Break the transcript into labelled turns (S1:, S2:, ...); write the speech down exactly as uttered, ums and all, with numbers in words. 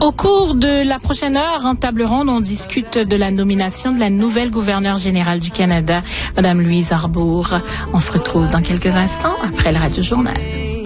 S1: Au cours de la prochaine heure, en table ronde, on discute de la nomination de la nouvelle gouverneure générale du Canada, Madame Louise Arbour. On se retrouve dans quelques instants après le Radio Journal.